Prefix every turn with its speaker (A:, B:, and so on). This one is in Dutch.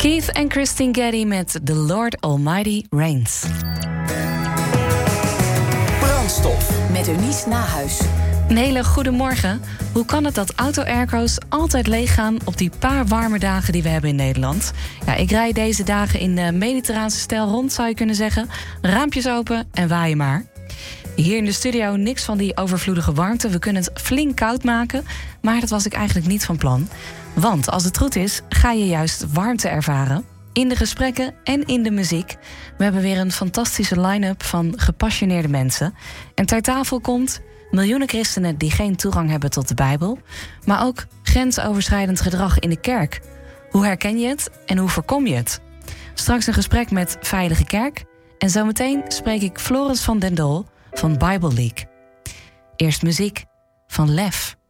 A: Keith en Christine Getty met The Lord Almighty Reigns.
B: Brandstof
C: met Eunice Nahuis.
A: Een hele goede morgen. Hoe kan het dat auto-airco's altijd leeggaan op die paar warme dagen die we hebben in Nederland? Ja, ik rij deze dagen in de mediterraanse stijl rond, zou je kunnen zeggen. Raampjes open en waaien maar. Hier in de studio niks van die overvloedige warmte. We kunnen het flink koud maken, maar dat was ik eigenlijk niet van plan. Want als het goed is, ga je juist warmte ervaren. In de gesprekken en in de muziek. We hebben weer een fantastische line-up van gepassioneerde mensen. En ter tafel komt miljoenen christenen die geen toegang hebben tot de Bijbel. Maar ook grensoverschrijdend gedrag in de kerk. Hoe herken je het en hoe voorkom je het? Straks een gesprek met Veilige Kerk. En zometeen spreek ik Floris van den Doel van Bible League. Eerst muziek van Lef.